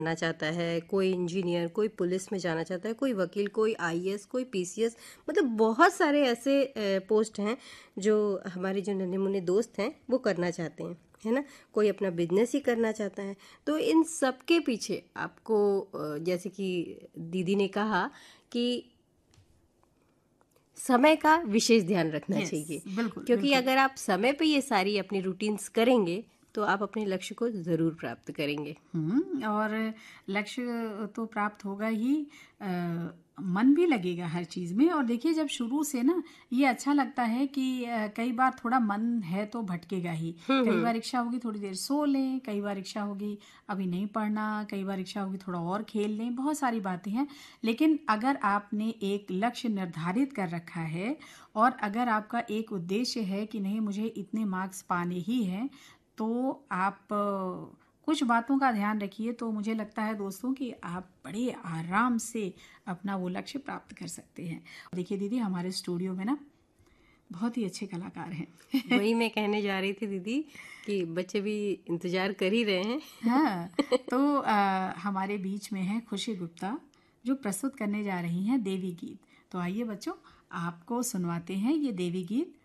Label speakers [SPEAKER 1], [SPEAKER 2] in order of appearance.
[SPEAKER 1] बनना चाहता है, कोई इंजीनियर, कोई पुलिस में जाना चाहता है, कोई वकील, कोई आईएएस, कोई पीसीएस, मतलब बहुत सारे ऐसे पोस्ट हैं जो हमारे जो नन्हे मुन्ने दोस्त हैं वो करना चाहते हैं, है ना। कोई अपना बिजनेस ही करना चाहता है। तो इन सब के पीछे आपको जैसे कि दीदी ने कहा कि समय का विशेष ध्यान रखना
[SPEAKER 2] यस,
[SPEAKER 1] चाहिए,
[SPEAKER 2] बिल्कुल
[SPEAKER 1] क्योंकि
[SPEAKER 2] बिल्कुल।
[SPEAKER 1] अगर आप समय पे ये सारी अपनी रूटीन्स करेंगे तो आप अपने लक्ष्य को ज़रूर प्राप्त करेंगे।
[SPEAKER 2] और लक्ष्य तो प्राप्त होगा ही, मन भी लगेगा हर चीज़ में। और देखिए, जब शुरू से ना ये अच्छा लगता है कि कई बार थोड़ा मन है तो भटकेगा ही। कई
[SPEAKER 1] हम्म।
[SPEAKER 2] बार इच्छा होगी थोड़ी देर सो लें, कई बार इच्छा होगी अभी नहीं पढ़ना, कई बार इच्छा होगी थोड़ा और खेल लें, बहुत सारी बातें हैं। लेकिन अगर आपने एक लक्ष्य निर्धारित कर रखा है और अगर आपका एक उद्देश्य है कि नहीं, मुझे इतने मार्क्स पाने ही हैं, तो आप कुछ बातों का ध्यान रखिए, तो मुझे लगता है दोस्तों कि आप बड़े आराम से अपना वो लक्ष्य प्राप्त कर सकते हैं। देखिए दीदी, हमारे स्टूडियो में ना बहुत ही अच्छे कलाकार हैं।
[SPEAKER 1] वही मैं कहने जा रही थी दीदी कि बच्चे भी इंतजार कर ही रहे हैं।
[SPEAKER 2] हाँ, तो हमारे बीच में है खुशी गुप्ता, जो प्रस्तुत करने जा रही हैं देवी गीत। तो आइए बच्चों, आपको सुनवाते हैं ये देवी गीत।